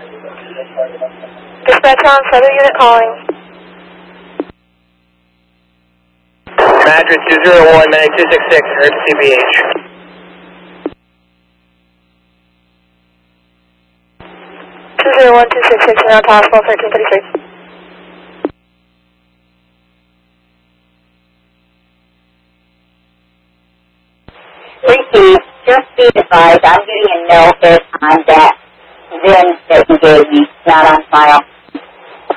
Dispatch on, 7 unit calling. Madrid 201-9266, emergency BH. 201-266, you're on possible 1333. Receive, just be advised, I'm getting a note that on that VIN that you gave me, not on file.